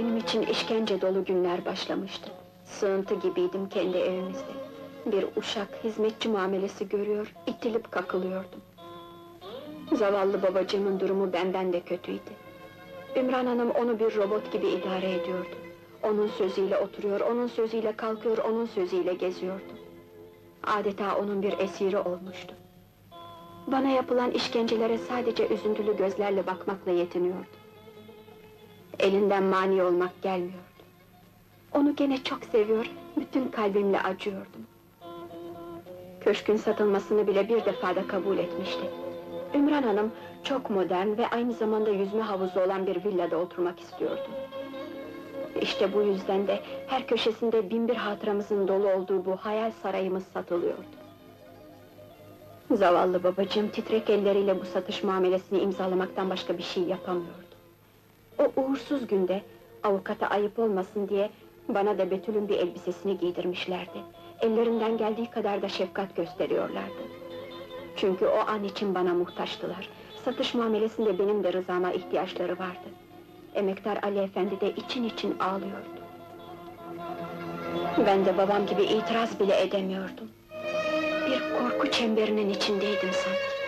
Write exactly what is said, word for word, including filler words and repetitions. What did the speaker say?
benim için işkence dolu günler başlamıştı. Sığıntı gibiydim kendi evimizde. Bir uşak, hizmetçi muamelesi görüyor, itilip kakılıyordum. Zavallı babacığımın durumu benden de kötüydü. Ümran Hanım onu bir robot gibi idare ediyordu. Onun sözüyle oturuyor, onun sözüyle kalkıyor, onun sözüyle geziyordu. Adeta onun bir esiri olmuştu. Bana yapılan işkencelere sadece üzüntülü gözlerle bakmakla yetiniyordu. Elinden mani olmak gelmiyordu. Onu gene çok seviyor, bütün kalbimle acıyordum. Köşkün satılmasını bile bir defada kabul etmişti. Ümran Hanım, çok modern ve aynı zamanda yüzme havuzu olan bir villada oturmak istiyordu. İşte bu yüzden de her köşesinde bin bir hatıramızın dolu olduğu bu hayal sarayımız satılıyordu. Zavallı babacığım titrek elleriyle bu satış muamelesini imzalamaktan başka bir şey yapamıyordu. O uğursuz günde, avukata ayıp olmasın diye, bana da Betül'ün bir elbisesini giydirmişlerdi. Ellerinden geldiği kadar da şefkat gösteriyorlardı. Çünkü o an için bana muhtaçtılar. Satış muamelesinde benim de rızama ihtiyaçları vardı. Emektar Ali Efendi de için için ağlıyordu. Ben de babam gibi itiraz bile edemiyordum. Bir korku çemberinin içindeydim sanki.